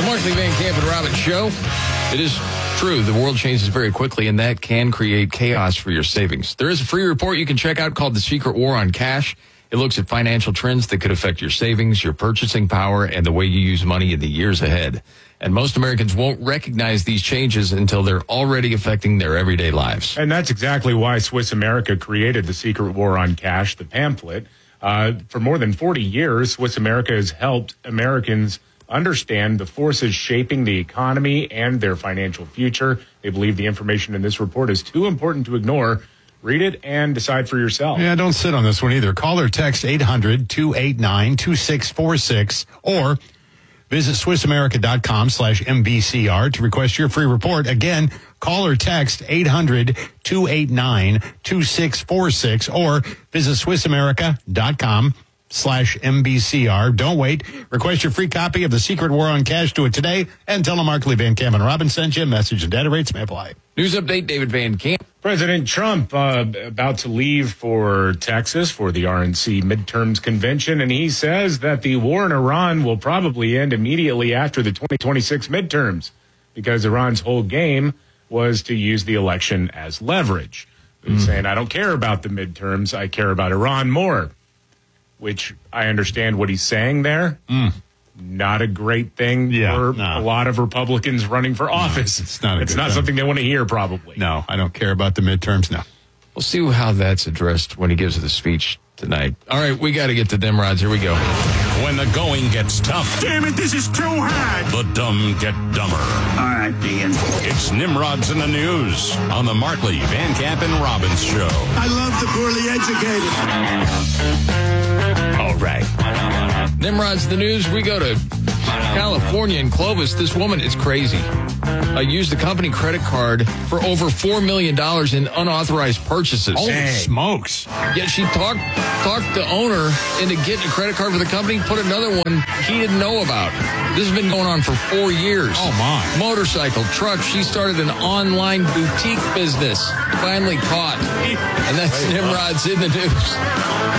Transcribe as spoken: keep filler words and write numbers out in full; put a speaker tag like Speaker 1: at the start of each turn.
Speaker 1: Markley, Van Camp, and Robbins Show. It is true, the world changes very quickly, and that can create chaos for your savings. There is a free report you can check out called The Secret War on Cash. It looks at financial trends that could affect your savings, your purchasing power, and the way you use money in the years ahead. And most Americans won't recognize these changes until they're already affecting their everyday lives.
Speaker 2: And that's exactly why Swiss America created The Secret War on Cash, the pamphlet. Uh, for more than forty years, Swiss America has helped Americans understand the forces shaping the economy and their financial future. They believe the information in this report is too important to ignore. Read it and decide for yourself.
Speaker 3: Yeah, don't sit on this one either. Call or text eight hundred, two eight nine, two six four six or visit SwissAmerica.com slash MBCR to request your free report. Again, call or text eight hundred, two eight nine, two six four six or visit SwissAmerica.com slash MBCR. Don't wait. Request your free copy of The Secret War on Cash. Do it today and tell them Markley, Van Camp, and Robbins sent you a message, and data rates may apply.
Speaker 1: News update, David Van Camp.
Speaker 2: President Trump uh, about to leave for Texas for the R N C midterms convention, and he says that the war in Iran will probably end immediately after the twenty twenty-six midterms because Iran's whole game was to use the election as leverage. He's mm. saying, I don't care about the midterms, I care about Iran more, which I understand what he's saying there.
Speaker 3: Mm.
Speaker 2: Not a great thing
Speaker 3: yeah,
Speaker 2: for
Speaker 3: no.
Speaker 2: a lot of Republicans running for office.
Speaker 3: No, it's not, a
Speaker 2: it's
Speaker 3: good
Speaker 2: not
Speaker 3: thing.
Speaker 2: something they want to hear, probably.
Speaker 3: No, I don't care about the midterms, no.
Speaker 1: We'll see how that's addressed when he gives the speech tonight. All right, we got to get to them rods. Here we go.
Speaker 4: When the going gets tough.
Speaker 5: Damn it, this is too hard.
Speaker 4: The dumb get dumber.
Speaker 5: All right, Dean.
Speaker 4: It's Nimrods in the News on the Markley, Van Camp, and Robbins Show.
Speaker 5: I love the poorly educated.
Speaker 1: All right. Nimrod's the news. We go to California in Clovis. This woman is crazy. Uh, used a company credit card for over four million dollars in unauthorized purchases.
Speaker 3: Holy
Speaker 2: Dang.
Speaker 3: smokes.
Speaker 1: Yet she talked talked the owner into getting a credit card for the company, put another one he didn't know about. This has been going on for four years.
Speaker 3: Oh, my.
Speaker 1: Motorcycle, truck. She started an online boutique business. Finally caught. And that's Nimrod's in the news.